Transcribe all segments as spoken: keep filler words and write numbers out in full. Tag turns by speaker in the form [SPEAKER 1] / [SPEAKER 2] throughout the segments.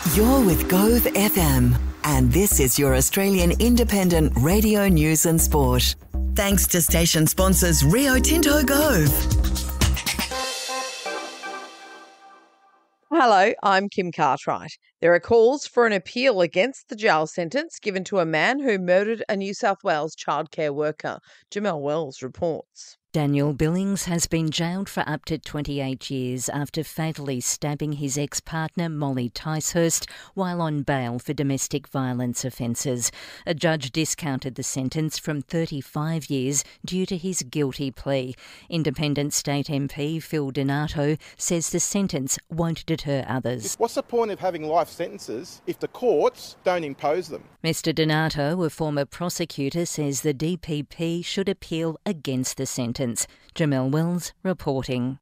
[SPEAKER 1] You're with Gove F M, and this is your Australian independent radio news and sport. Thanks to station sponsors Rio Tinto Gove.
[SPEAKER 2] Hello, I'm Kim Cartwright. There are calls for an appeal against the jail sentence given to a man who murdered a New South Wales childcare worker. Jamelle Wells reports.
[SPEAKER 3] Daniel Billings has been jailed for up to twenty-eight years after fatally stabbing his ex-partner Molly Ticehurst while on bail for domestic violence offences. A judge discounted the sentence from thirty-five years due to his guilty plea. Independent State M P Phil Donato says the sentence won't deter others.
[SPEAKER 4] What's the point of having life sentences if the courts don't impose them?
[SPEAKER 3] Mister Donato, a former prosecutor, says the D P P should appeal against the sentence. Jamelle Wells reporting.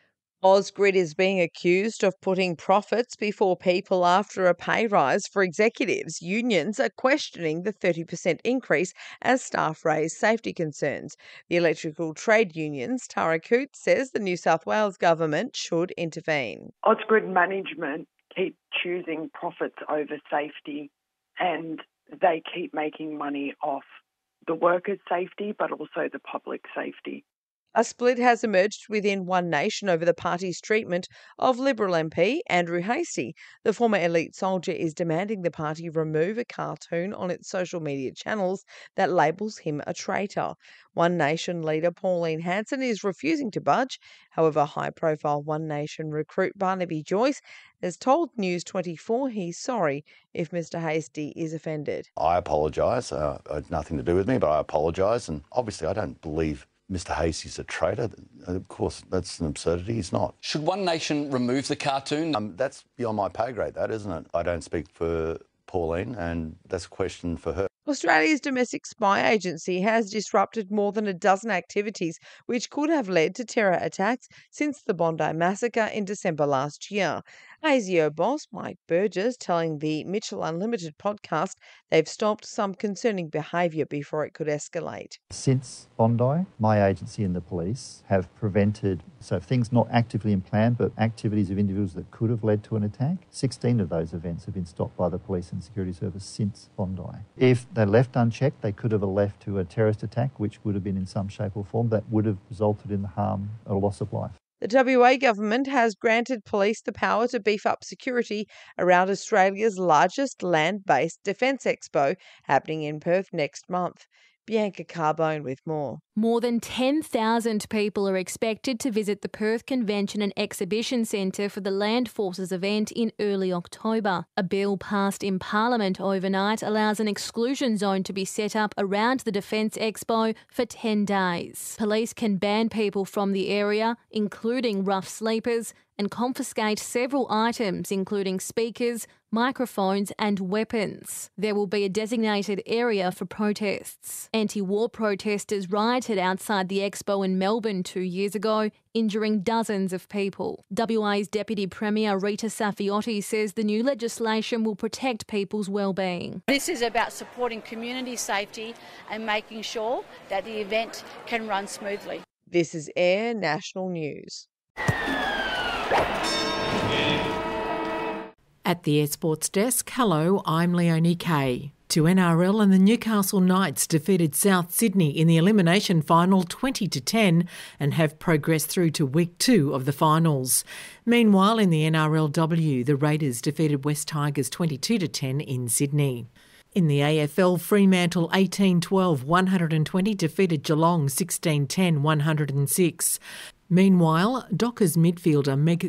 [SPEAKER 2] Ausgrid is being accused of putting profits before people after a pay rise for executives. Unions are questioning the thirty percent increase as staff raise safety concerns. The Electrical Trade Union's Tara Coote says the New South Wales government should intervene.
[SPEAKER 5] Ausgrid management keep choosing profits over safety, and they keep making money off the workers' safety but also the public safety.
[SPEAKER 2] A split has emerged within One Nation over the party's treatment of Liberal M P Andrew Hastie. The former elite soldier is demanding the party remove a cartoon on its social media channels that labels him a traitor. One Nation leader Pauline Hanson is refusing to budge. However, high-profile One Nation recruit Barnaby Joyce has told News twenty-four he's sorry if Mister Hastie is offended.
[SPEAKER 6] I apologise. Uh, it had nothing to do with me, but I apologise. And obviously I don't believe Mister Hastie's a traitor. Of course, that's an absurdity. He's not.
[SPEAKER 7] Should One Nation remove the cartoon?
[SPEAKER 6] Um, that's beyond my pay grade, that, isn't it? I don't speak for Pauline, and that's a question for her.
[SPEAKER 2] Australia's domestic spy agency has disrupted more than a dozen activities which could have led to terror attacks since the Bondi massacre in December last year. A S I O boss Mike Burgess telling the Mitchell Unlimited podcast they've stopped some concerning behaviour before it could escalate.
[SPEAKER 8] Since Bondi, my agency and the police have prevented, so things not actively in plan, but activities of individuals that could have led to an attack. sixteen of those events have been stopped by the police and security service since Bondi. If they left unchecked, they could have left to a terrorist attack, which would have been in some shape or form that would have resulted in the harm, a loss of life.
[SPEAKER 2] The W A government has granted police the power to beef up security around Australia's largest land-based defence expo happening in Perth next month. Bianca Carbone with more.
[SPEAKER 9] More than ten thousand people are expected to visit the Perth Convention and Exhibition Centre for the Land Forces event in early October. A bill passed in Parliament overnight allows an exclusion zone to be set up around the Defence Expo for ten days. Police can ban people from the area, including rough sleepers, and confiscate several items, including speakers, microphones and weapons. There will be a designated area for protests. Anti-war protesters rioted outside the expo in Melbourne two years ago, injuring dozens of people. W A's Deputy Premier Rita Safiotti says the new legislation will protect people's well-being.
[SPEAKER 10] This is about supporting community safety and making sure that the event can run smoothly.
[SPEAKER 2] This is Air National News.
[SPEAKER 11] At the Air Sports Desk, hello, I'm Leonie Kay. To N R L and the Newcastle Knights defeated South Sydney in the elimination final twenty to ten and have progressed through to week two of the finals. Meanwhile, in the N R L W, the Raiders defeated West Tigers twenty-two to ten in Sydney. In the A F L, Fremantle eighteen twelve one hundred twenty defeated Geelong sixteen ten one hundred six. Meanwhile, Dockers midfielder Meg